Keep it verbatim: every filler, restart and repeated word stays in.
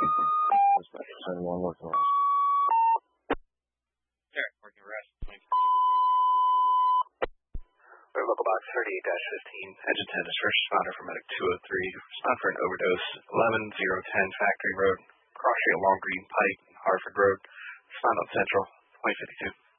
Dispatch seventy-one, working arrest. Derek, working arrest. We're local box thirty-eight dash fifteen. Engine ten is first responder for medic two oh three. Respond for an overdose. eleven oh ten Factory Road. Cross street along Green Pike, Hartford Road. Respond on Central, twenty fifty-two.